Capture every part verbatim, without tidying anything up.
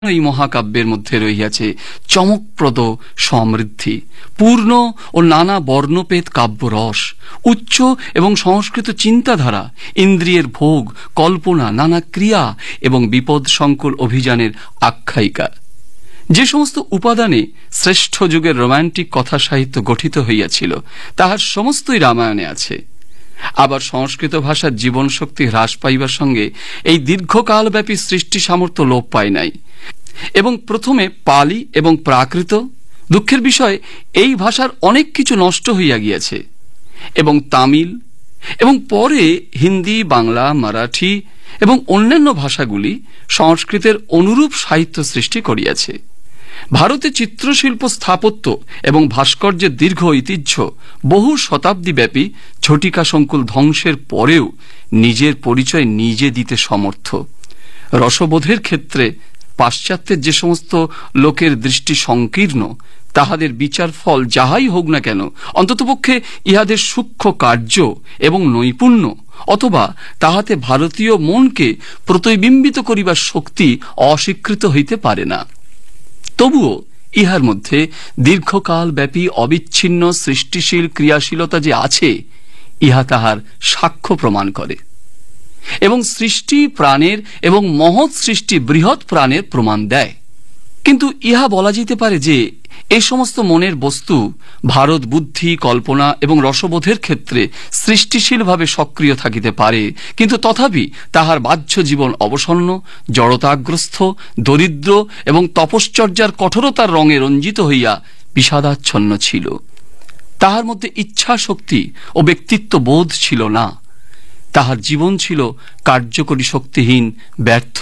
এই মহাকাব্যের মধ্যে রহিয়াছে চমকপ্রদ সমৃদ্ধি, পূর্ণ ও নানা বর্ণপেত কাব্যরস, উচ্চ এবং সংস্কৃত চিন্তাধারা, ইন্দ্রিয়ের ভোগ, কল্পনা, নানা ক্রিয়া এবং বিপদ সংকুল অভিযানের আখ্যায়িকা। যে সমস্ত উপাদানে শ্রেষ্ঠ যুগের রোমান্টিক কথা সাহিত্য গঠিত হইয়াছিল তাহার সমস্তই রামায়ণে আছে। আবার সংস্কৃত ভাষার জীবন শক্তি হ্রাস পাইবার সঙ্গে এই দীর্ঘকালব্যাপী সৃষ্টি সামর্থ্য লোপ পায় নাই এবং প্রথমে পালি এবং প্রাকৃত, দুঃখের বিষয় এই ভাষার অনেক কিছু নষ্ট হইয়া গিয়াছে, এবং তামিল এবং পরে হিন্দি, বাংলা, মারাঠি এবং অন্যান্য ভাষাগুলি সংস্কৃতের অনুরূপ সাহিত্য সৃষ্টি করিয়াছে। ভারতে চিত্রশিল্প, স্থাপত্য এবং ভাস্কর্যের দীর্ঘ ঐতিহ্য বহু শতাব্দীব্যাপী ঝটিকা সংকুল ধ্বংসের পরেও নিজের পরিচয় নিজে দিতে সমর্থ। রসবোধের ক্ষেত্রে পাশ্চাত্যের যে সমস্ত লোকের দৃষ্টি সংকীর্ণ, তাহাদের বিচার ফল যাহাই হোক না কেন, অন্ততপক্ষে ইহাদের সূক্ষ্ম কার্য এবং নৈপুণ্য অথবা তাহাতে ভারতীয় মনকে প্রতিবিম্বিত করিবার শক্তি অস্বীকৃত হইতে পারে না। তবুও ইহার মধ্যে দীর্ঘকাল ব্যাপী অবিচ্ছিন্ন সৃষ্টিশীল ক্রিয়াশীলতা যে আছে, ইহা তাহার সাক্ষ্য প্রমাণ করে এবং সৃষ্টি প্রাণের এবং মহৎ সৃষ্টি বৃহৎ প্রাণের প্রমাণ দেয়। কিন্তু ইহা বলা যেতে পারে যে এই সমস্ত মনের বস্তু ভারত বুদ্ধি, কল্পনা এবং রসবোধের ক্ষেত্রে সৃষ্টিশীলভাবে সক্রিয় থাকিতে পারে, কিন্তু তথাপি তাহার বাহ্য জীবন অবসন্ন, জড়তাগ্রস্ত, দরিদ্র এবং তপশ্চর্যার কঠোরতার রঙে রঞ্জিত হইয়া বিষাদাচ্ছন্ন ছিল। তাহার মধ্যে ইচ্ছা শক্তি ও ব্যক্তিত্ব বোধ ছিল না। তাহার জীবন ছিল কার্যকরী, শক্তিহীন, ব্যর্থ।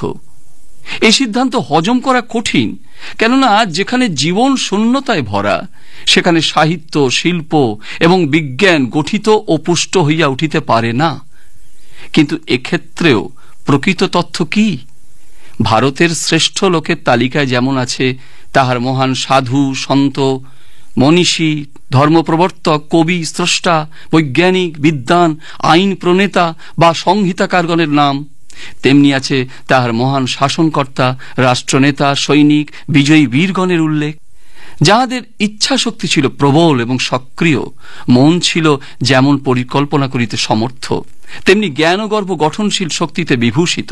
এই সিদ্ধান্ত হজম করা কঠিন, কেননা যেখানে জীবন শূন্যতায় ভরা সেখানে সাহিত্য, শিল্প এবং বিজ্ঞান গঠিত ও পুষ্ট হইয়া উঠিতে পারে না। কিন্তু এক্ষেত্রেও প্রকৃত তথ্য কি? ভারতের শ্রেষ্ঠ লোকের তালিকায় যেমন আছে তাহার মহান সাধু, সন্ত, মনীষী, ধর্মপ্রবর্তক, কবি, স্রষ্টা, বৈজ্ঞানিক, বিদ্বান, আইন প্রণেতা বা সংহিতাকারগণের নাম, তেমনি আছে তাহার মহান শাসনকর্তা, রাষ্ট্রনেতা, সৈনিক, বিজয়ী বীরগণের উল্লেখ, যাহাদের ইচ্ছা শক্তি ছিল প্রবল এবং সক্রিয়, মন ছিল যেমন পরিকল্পনা করিতে সমর্থ, তেমনি জ্ঞানগর্ভ গঠনশীল শক্তিতে বিভূষিত।